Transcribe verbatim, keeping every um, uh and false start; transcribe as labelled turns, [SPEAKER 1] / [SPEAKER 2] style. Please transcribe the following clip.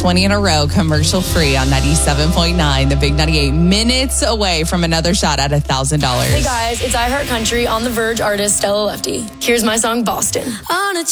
[SPEAKER 1] twenty in a row, commercial free on ninety-seven point nine. The Big ninety-eight, minutes away from another shot at one thousand dollars.
[SPEAKER 2] Hey guys, it's iHeart Country on the Verge artist Stella Lefty. Here's my song, Boston.
[SPEAKER 3] On a